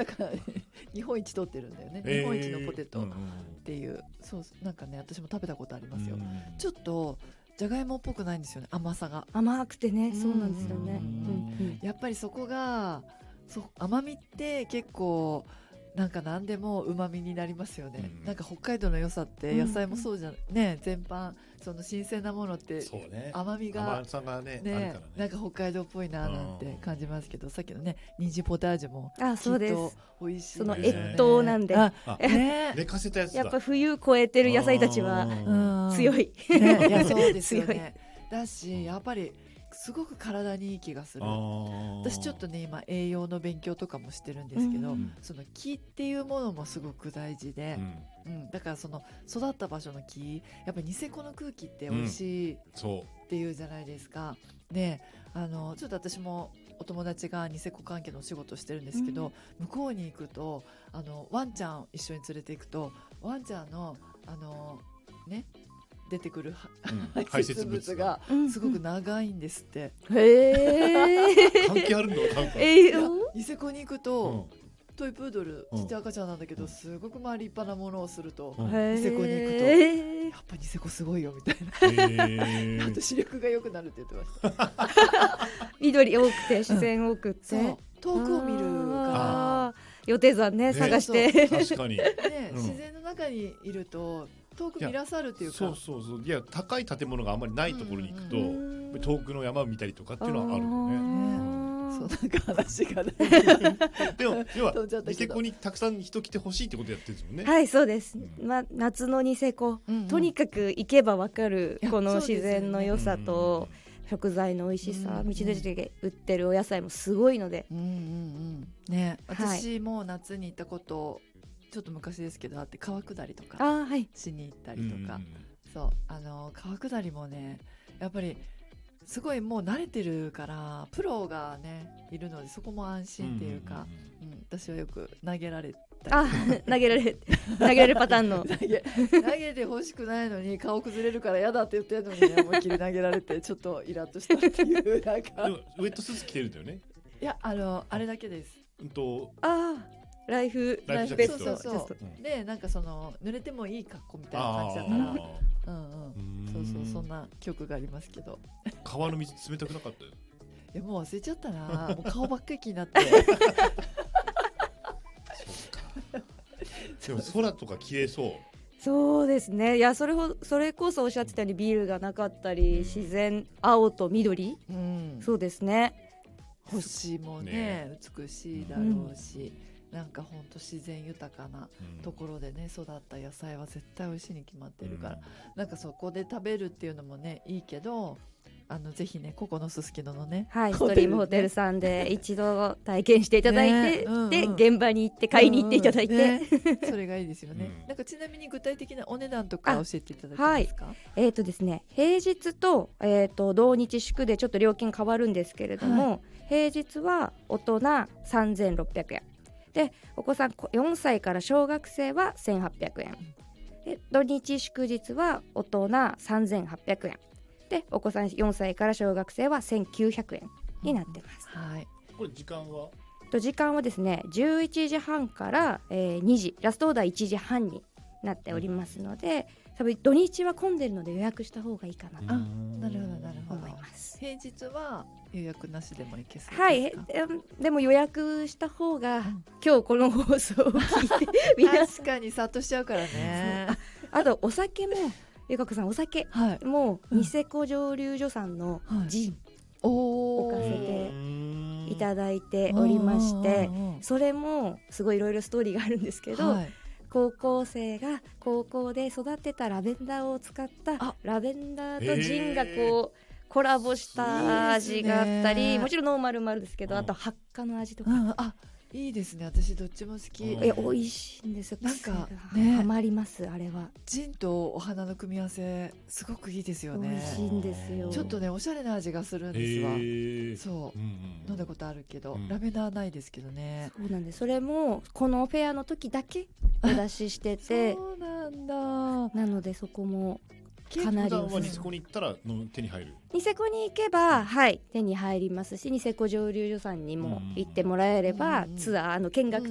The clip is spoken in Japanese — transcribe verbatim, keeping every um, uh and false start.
だから日本一取ってるんだよね、 えー、 日本一のポテトっていう、うんうん、そうなんかね私も食べたことありますよ、うん、ちょっとじゃがいもっぽくないんですよね、甘さが甘くてね、うん、そうなんですよね、うんうん、やっぱりそこがそう甘みって結構なんか何でも旨味になりますよね、うん、なんか北海道の良さって野菜もそうじゃ、うん、ね全般その新鮮なものって甘みが、 甘さがね、 ね、 あるからね、 なんか北海道っぽいななんて感じますけど、さっきのね人参ポタージュもあそうですきっと美味しい、 その越冬なんで、 ああね、寝かせたやつだ、 やっぱ冬越えてる野菜たちは強い、 ね、いやそうですよねだしやっぱりすごく体にいい気がする。私ちょっとね今栄養の勉強とかもしてるんですけど、うん、その木っていうものもすごく大事で、うんうん、だからその育った場所の木やっぱりニセコの空気って美味しいっていうじゃないですか、うん、であのちょっと私もお友達がニセコ関係のお仕事してるんですけど、うん、向こうに行くとあのワンちゃん一緒に連れて行くとワンちゃんのあのね出てくる、うん、排泄物がすごく長いんですって、 うん、へー関係あるのなんか、 えー、ニセコに行くと、うん、トイプードルちっちゃい赤ちゃんなんだけど、うん、すごくまあ立派なものをすると、うん、ニセコに行くとやっぱニセコすごいよみたいな、あと視力が良くなるって言ってました緑多くて自然多くて、うん、 そう遠くを見るから予定山ね探して確かに、ねうん、自然の中にいると遠く見らさるっていうか、 そうそうそう、いや高い建物があんまりないところに行くと、うんうん、遠くの山を見たりとかっていうのはあるよね、 ね、そうなんか話がないでも要はニセコにたくさん人来てほしいってことやってるんですもんね。 はいそうです、うんま、夏のニセコ、うんうん、とにかく行けば分かるこの自然の良さと、食材の美味しさ、うんうん、道の駅で売ってるお野菜もすごいので、うんうんうんね、私も夏に行ったことちょっと昔ですけどあって川下りとかしに行ったりとか、はい、そうあの川下りもねやっぱりすごいもう慣れてるからプロがねいるのでそこも安心っていうか、うんうんうん、私はよく投げられあ投げられ投げられるパターンの投げ投げて欲しくないのに顔崩れるから嫌だって言ってるのに、ね、思いっきり投げられてちょっとイラッとしたっていうなんかでもウェットスーツ着てるんだよね。 いやあのあれだけです、 うんとあライフライフベスト、 そうそうそう、うん、でなんかその濡れてもいい格好みたいな感じだから、うんうん、そうそうそんな曲がありますけど川の水冷たくなかったよ。 いやもう忘れちゃったなもう顔ばっかり気になってでも空とか綺麗そう。 そうですね、いやそれほそれこそおっしゃってたようにビルがなかったり、うん、自然青と緑、うん、そうですね、 星も ね, ね美しいだろうし、うん、なんかほんと自然豊かなところでね、うん、育った野菜は絶対美味しいに決まってるから、うん、なんかそこで食べるっていうのもねいいけどあのぜひねここのすすきののね、 はい、ストリームホテルさんで一度体験していただいて、ねうんうん、で現場に行って買いに行っていただいて、うんうんね、 それがいいですよね、うん、なんかちなみに具体的なお値段とか教えていただけますか。はい、 えーとですね、平日 と,、えー、と同日祝でちょっと料金変わるんですけれども、はい、平日は大人さんぜんろっぴゃくえんでお子さんよんさいから小学生はせんはっぴゃくえんで土日祝日は大人さんぜんはっぴゃくえんでお子さんよんさいから小学生はせんきゅうひゃくえんになってます、 うんはい、 これ時間は時間はですねじゅういちじはんから、えー、にじラストオーダーいちじはんになっておりますので、多分土日は混んでるので予約した方がいいかなとあなるほどなるほど思います。 平日は予約なしでもいけそうですか。 はいでも予約した方が、うん、今日この放送を聞いて確かに殺到しちゃうからね。 あ, あとお酒もゆかこさんお酒、はい、もうニセコ蒸留所さんのジン、はい、を置かせていただいておりまして、それもすごいいろいろストーリーがあるんですけど、はい、高校生が高校で育てたラベンダーを使ったラベンダーとジンがこうコラボした味があったり、もちろんノーマルもあるんですけど、あと発火の味とか、 うん、あいいですね、私どっちも好き。 え美味しいんですよ。 なんかねハマります。あれはジンとお花の組み合わせすごくいいですよね。 美味しいんですよ。 ちょっとねおしゃれな味がするんですわ。そう、うんうん、飲んだことあるけど、うん、ラベンダーないですけどね。 そうなんです。それもこのフェアの時だけお出ししててそうなんだ。 なのでそこもかなり普段はニセコに行ったらの手に入る。 ニセコに行けば、うん、はい手に入りますし、ニセコ蒸留所さんにも行ってもらえれば、うん、ツアーあの見学